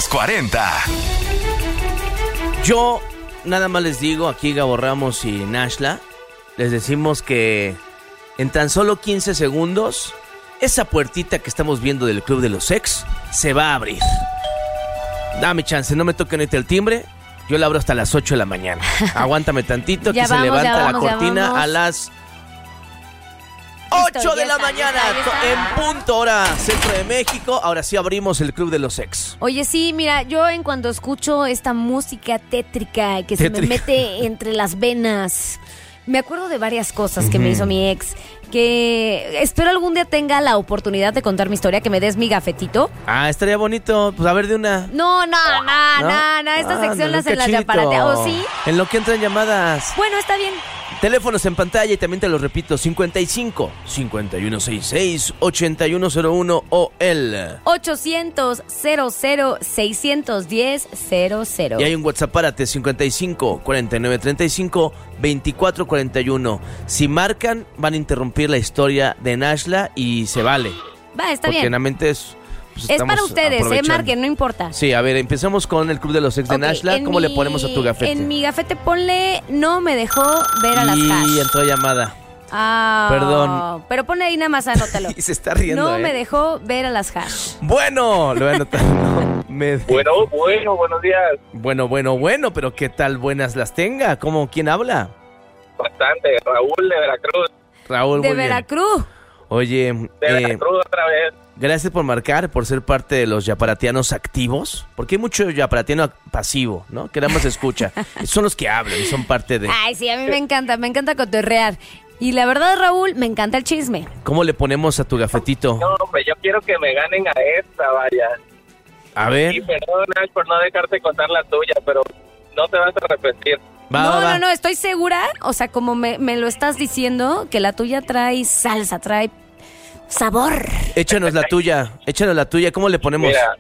los 40. Yo nada más les digo, aquí Gabo Ramos y Nashla, les decimos que en tan solo 15 segundos, esa puertita que estamos viendo del Club de los Ex se va a abrir. Dame chance, no me toquen ahorita el timbre. Yo la abro hasta las 8 de la mañana. Aguántame tantito que se levanta la cortina a las 8 de la mañana, en punto hora Centro de México. Ahora sí abrimos el Club de los Ex. Oye, sí, mira, yo en cuanto escucho esta música tétrica que se me mete entre las venas, me acuerdo de varias cosas que me hizo mi ex, que espero algún día tenga la oportunidad de contar mi historia, que me des mi gafetito. Ah, estaría bonito, pues a ver de una. No, esta sección la hacen las yaparateadas, ¿o sí? En lo que entran llamadas. Bueno, está bien. Teléfonos en pantalla y también te lo repito, 55 5166 8101 o el 800 00 610 00. Y hay un WhatsApp, párate, 55 49 35 24 41. Si marcan, van a interrumpir la historia de Nashla y se vale. Va, está bien. Porque en la mente es... Pues es para ustedes, marquen, no importa. Sí, a ver, empecemos con el Club de los Ex de Nashla. ¿Cómo le ponemos a tu gafete? En mi gafete ponle, no me dejó ver a las hash. Y entró llamada. Ah, perdón. Pero ponle ahí nada más, anótalo. Y se está riendo, No me dejó ver a las hash. Bueno, lo voy a anotar. Bueno, buenos días. Bueno, pero ¿qué tal buenas las tenga? ¿Quién habla? Bastante, Raúl de Veracruz. Raúl, de Veracruz. Oye, de Veracruz otra vez. Gracias por marcar, por ser parte de los yaparatianos activos, porque hay mucho yaparatiano pasivo, ¿no? Que nada más escucha. Son los que hablan y son parte de... Ay, sí, a mí me encanta cotorrear. Y la verdad, Raúl, me encanta el chisme. ¿Cómo le ponemos a tu gafetito? No, hombre, yo quiero que me ganen a esta, vaya. A ver. Y perdón, Nash, por no dejarte contar la tuya, pero no te vas a repetir. No, estoy segura, o sea, como me lo estás diciendo, que la tuya trae salsa, trae sabor. Échanos la tuya, ¿cómo le ponemos? Mira,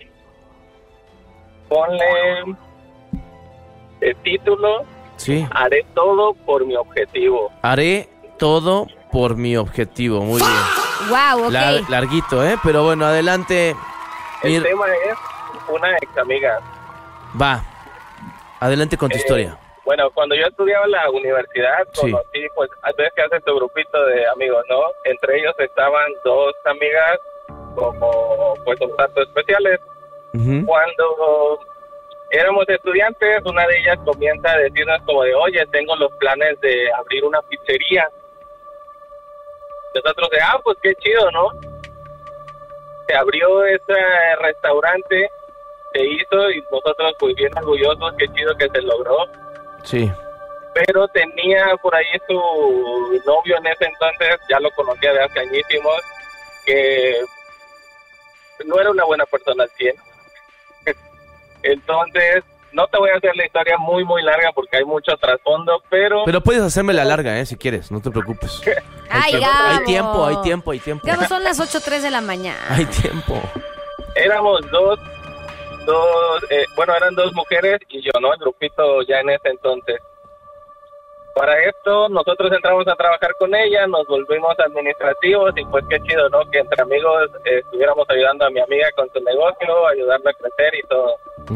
ponle el título. Sí. Haré todo por mi objetivo. Haré todo por mi objetivo, muy bien. Wow, ok. Larguito, pero bueno, adelante. El tema es una ex amiga. Va, adelante con tu historia. Bueno, cuando yo estudiaba en la universidad, conocí, pues, a veces que haces tu grupito de amigos, ¿no? Entre ellos estaban dos amigas como, pues, un tanto especiales. Cuando éramos estudiantes, una de ellas comienza a decirnos como de, oye, tengo los planes de abrir una pizzería. Nosotros pues qué chido, ¿no? Se abrió ese restaurante, se hizo y nosotros muy bien orgullosos, qué chido que se logró. Sí. Pero tenía por ahí su novio en ese entonces, ya lo conocía de hace añísimos, que no era una buena persona al 100. Entonces, no te voy a hacer la historia muy, muy larga porque hay mucho trasfondo, pero... Pero puedes hacerme la larga, si quieres, no te preocupes. Ay, hay tiempo. Gabo, son las 8:03 de la mañana. Hay tiempo. Éramos eran dos mujeres y yo, ¿no? El grupito ya en ese entonces. Para esto, nosotros entramos a trabajar con ella, nos volvimos administrativos y pues qué chido, ¿no? Que entre amigos estuviéramos ayudando a mi amiga con su negocio, ayudarla a crecer y todo.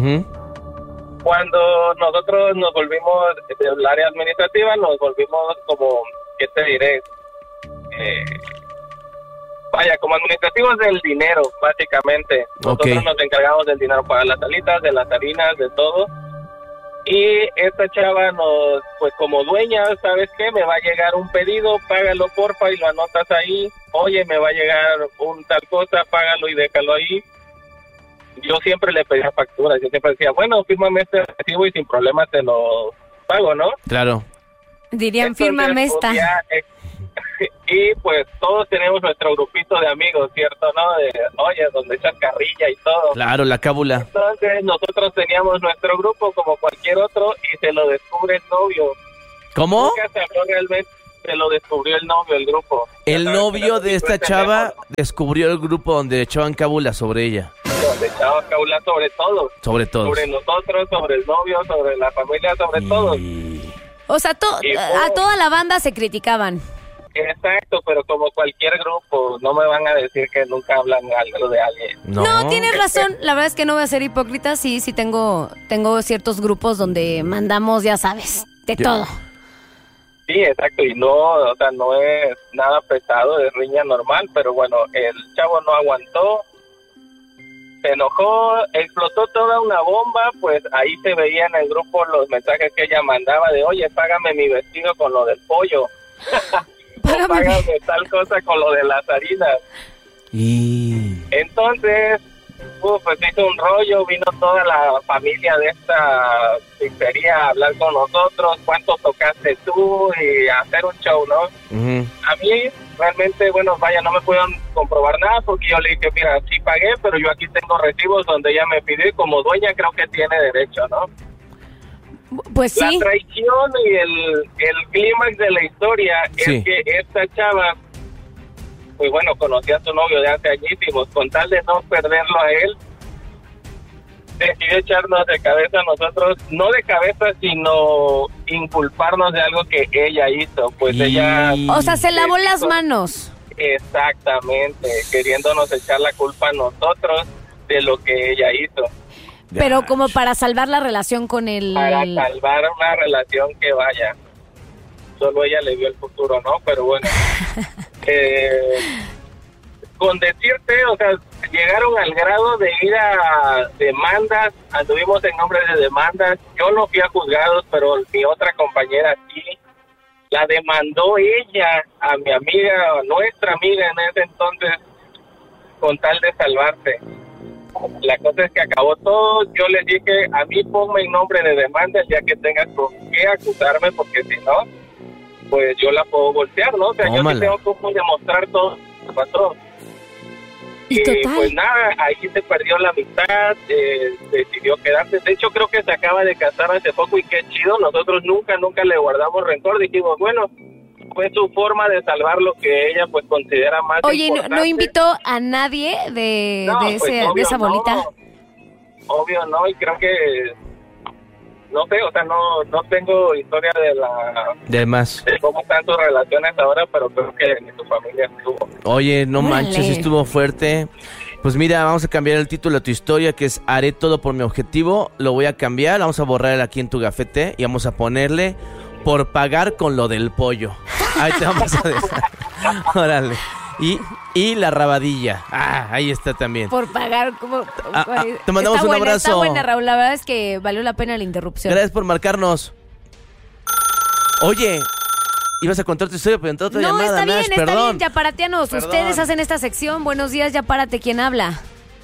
Cuando nosotros nos volvimos del área administrativa, nos volvimos como, ¿qué te diré? Como administrativos del dinero, básicamente. Nosotros nos encargamos del dinero para las salitas, de las harinas, de todo. Y esta chava nos, pues como dueña, ¿sabes qué? Me va a llegar un pedido, págalo porfa y lo anotas ahí. Oye, me va a llegar un tal cosa, págalo y déjalo ahí. Yo siempre le pedía facturas, yo siempre decía, bueno, fírmame este recibo y sin problema te lo pago, ¿no? Claro. Dirían, fírmame esta. Y pues todos tenemos nuestro grupito de amigos, ¿cierto? ¿No? De, oye, donde echas carrilla y todo. Claro, la cábula. Entonces nosotros teníamos nuestro grupo como cualquier otro y se lo descubre el novio. ¿Cómo? Nunca se habló realmente, se lo descubrió el novio, el grupo. El novio de esta chava descubrió el grupo donde echaban cábula sobre ella. Donde echaban cábula sobre todo. Sobre todos. Sobre nosotros, sobre el novio, sobre la familia, sobre todos. O sea, a toda la banda se criticaban. Exacto, pero como cualquier grupo, no me van a decir que nunca hablan algo de alguien. No, tienes razón. La verdad es que no voy a ser hipócrita. Sí, tengo ciertos grupos donde mandamos, ya sabes, de todo. Sí, exacto, y no, o sea, no es nada pesado, es riña normal, pero bueno, el chavo no aguantó, se enojó, explotó toda una bomba, pues ahí se veía en el grupo los mensajes que ella mandaba de, oye, págame mi vestido con lo del pollo. Págame tal cosa con lo de las harinas. Y entonces, pues hizo un rollo, vino toda la familia de esta pizzería a hablar con nosotros, cuánto tocaste tú y a hacer un show, ¿no? A mí realmente, bueno, vaya, no me pudieron comprobar nada porque yo le dije, mira, sí pagué, pero yo aquí tengo recibos donde ella me pidió y como dueña creo que tiene derecho, ¿no? Pues sí. La traición y el clímax de la historia es que esta chava, pues bueno, conocía a su novio de hace añísimos, con tal de no perderlo a él, decidió echarnos de cabeza a nosotros, no de cabeza, sino inculparnos de algo que ella hizo, pues ella... O sea, se lavó las manos. Exactamente, queriéndonos echar la culpa a nosotros de lo que ella hizo. Pero como para salvar la relación con él. Para salvar una relación que vaya. Solo ella le vio el futuro, ¿no? Pero bueno. Con decirte, o sea, llegaron al grado de ir a demandas, anduvimos en nombre de demandas. Yo no fui a juzgados, pero mi otra compañera sí. La demandó ella a mi amiga, a nuestra amiga en ese entonces, con tal de salvarse. La cosa es que acabó todo. Yo les dije, a mí ponme en nombre de demanda el día que tengas con qué acusarme, porque si no, pues yo la puedo voltear, ¿no? O sea, yo sí tengo como demostrar todo lo que pasó. Y pues nada, ahí se perdió la amistad, decidió quedarse. De hecho, creo que se acaba de casar hace poco y qué chido. Nosotros nunca le guardamos rencor. Dijimos, bueno, fue su forma de salvar lo que ella pues considera más importante. ¿No invitó a nadie de esa bolita? No, obvio no, y creo que no sé, o sea, no tengo historia de cómo están sus relaciones ahora, pero creo que en su familia estuvo. Oye, no manches, estuvo fuerte. Pues mira, vamos a cambiar el título de tu historia, que es Haré todo por mi objetivo. Lo voy a cambiar, vamos a borrar aquí en tu gafete y vamos a ponerle por pagar con lo del pollo. Ahí te vamos a dejar. Órale. Y la rabadilla. Ahí está también. Por pagar como... te mandamos un abrazo. Está buena, Raúl. La verdad es que valió la pena la interrupción. Gracias por marcarnos. Oye, ibas a contar tu historia, pero entró otra llamada. Está bien, yaparatianos. Ustedes hacen esta sección. Buenos días, Yapárate. ¿Quién habla?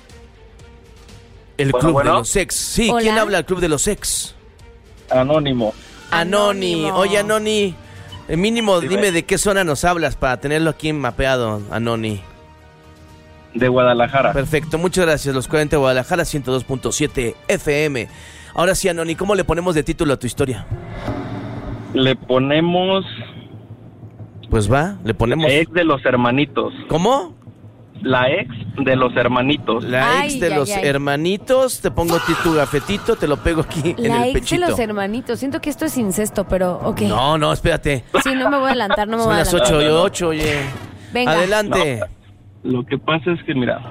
El Club de los Ex. Sí, ¿hola? ¿Quién habla? El Club de los Ex. Anónimo. Oye, Anoni, mínimo dime de qué zona nos hablas para tenerlo aquí mapeado, Anoni. De Guadalajara. Perfecto, muchas gracias. Los 40 de Guadalajara, 102.7 FM. Ahora sí, Anoni, ¿cómo le ponemos de título a tu historia? Le ponemos... Pues le ponemos... La ex de los hermanitos. ¿Cómo? La ex de los hermanitos. La ex de los hermanitos. Te pongo tu gafetito, te lo pego aquí en el pechito. La ex de los hermanitos. Siento que esto es incesto, pero ok. No, espérate. Sí, no me voy a adelantar, Son las 8:08, oye. Venga. Adelante. No, lo que pasa es que, mira,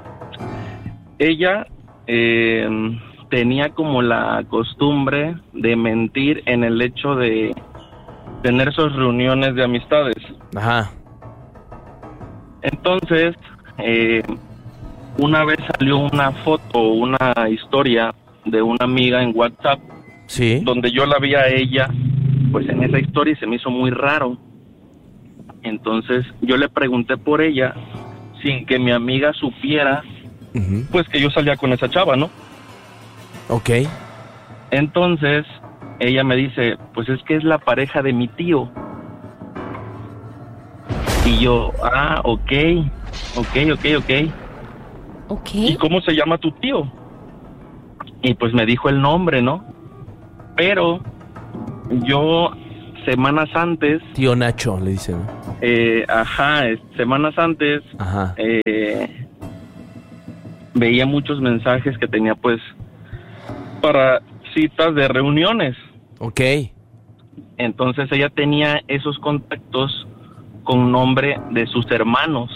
ella tenía como la costumbre de mentir en el hecho de tener sus reuniones de amistades. Ajá. Entonces... una vez salió una foto, una historia de una amiga en WhatsApp, sí, donde yo la vi a ella, pues en esa historia y se me hizo muy raro. Entonces yo le pregunté por ella, sin que mi amiga supiera, pues que yo salía con esa chava, ¿no? Ok. Entonces ella me dice, pues es que es la pareja de mi tío. Y yo, ok. ¿Y cómo se llama tu tío? Y pues me dijo el nombre, ¿no? Pero yo semanas antes... Tío Nacho, le dicen. Semanas antes veía muchos mensajes que tenía pues para citas de reuniones. Ok. Entonces ella tenía esos contactos con nombre de sus hermanos.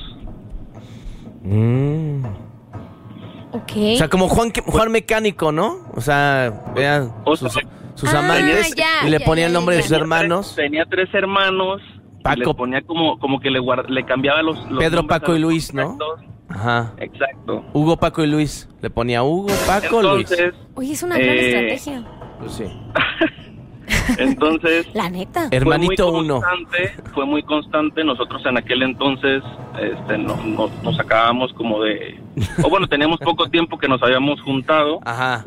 Okay. O sea, como Juan Mecánico, ¿no? O sea, vean sus amantes y le ponía el nombre de sus hermanos. Tenía 3 hermanos. Paco. Le ponía como que le cambiaba los Pedro, Paco y Luis, ¿no? Ajá. Exacto. Hugo, Paco y Luis. Le ponía Hugo, Paco, Luis. Oye, es una gran estrategia. Pues sí. Entonces, la neta. Hermanito uno. Fue muy constante. Nosotros en aquel entonces nos acabábamos como de... o bueno, teníamos poco tiempo que nos habíamos juntado. Ajá.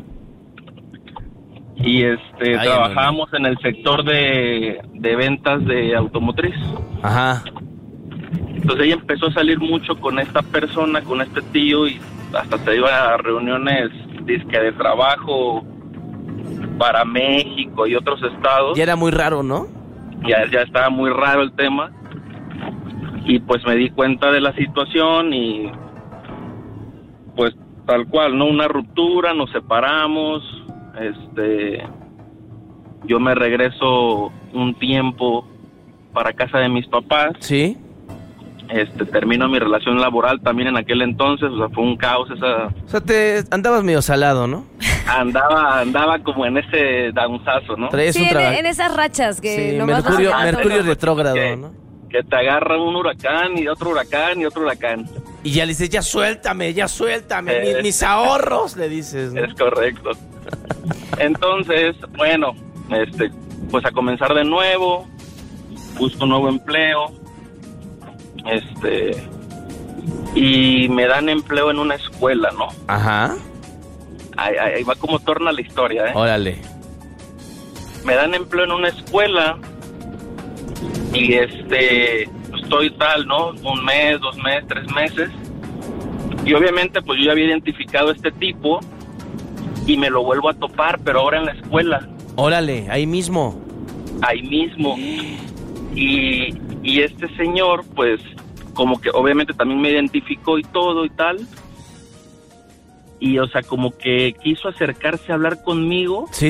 Y trabajábamos en el sector de ventas de automotriz. Ajá. Entonces ella empezó a salir mucho con esta persona, con este tío, y hasta se iba a reuniones de trabajo para México y otros estados. Ya era muy raro, ¿no? Ya estaba muy raro el tema. Y pues me di cuenta de la situación y pues tal cual, ¿no? Una ruptura, nos separamos. Yo me regreso un tiempo para casa de mis papás. Sí. Termino mi relación laboral también en aquel entonces, o sea, fue un caos esa... O sea, andabas medio salado, ¿no? Andaba como en ese danzazo, ¿no? Sí, en esas rachas que sí, nomás Mercurio retrógrado, ¿no? Que te agarra un huracán y otro huracán y otro huracán. Y ya le dices, ya suéltame, mis ahorros, le dices, ¿no? Es correcto. Entonces, bueno, pues a comenzar de nuevo, busco un nuevo empleo, y me dan empleo en una escuela, ¿no? Ajá. Ahí va como torna la historia, ¿eh? Órale. Me dan empleo en una escuela y estoy tal, ¿no? 1 mes, 2 meses, 3 meses. Y obviamente pues yo ya había identificado a este tipo y me lo vuelvo a topar, pero ahora en la escuela. Órale, ahí mismo. Ahí mismo. Y este señor, pues, como que obviamente también me identificó y todo y tal. Y, o sea, como que quiso acercarse a hablar conmigo. Sí.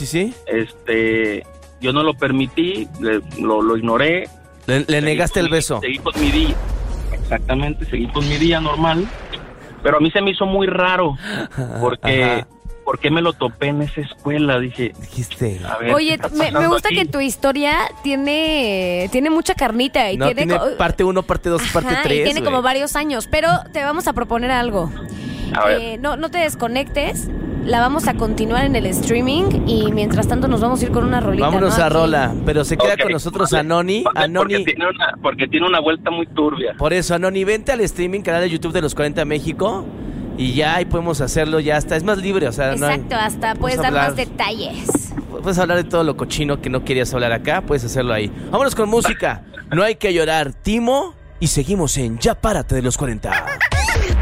Yo no lo permití, lo ignoré. Le negaste el beso. Seguí con mi día. Exactamente, seguí con mi día normal. Pero a mí se me hizo muy raro, porque... ¿Por qué me lo topé en esa escuela? Dijiste. A ver, oye, me gusta aquí que tu historia tiene mucha carnita. Y tiene parte 1, parte 2, parte 3. Y tiene como varios años. Pero te vamos a proponer algo. A ver. No te desconectes. La vamos a continuar en el streaming. Y mientras tanto nos vamos a ir con una rolita. Vámonos a aquí. rola. Pero se queda con nosotros Anoni. Porque tiene una vuelta muy turbia. Por eso, Anoni, vente al streaming, canal de YouTube de Los 40 México. Y ya ahí podemos hacerlo, ya está. Es más libre, o sea, exacto, hasta puedes dar más detalles. Puedes hablar de todo lo cochino que no querías hablar acá, puedes hacerlo ahí. Vámonos con música. No hay que llorar, Timo, y seguimos en Ya Párate de los 40.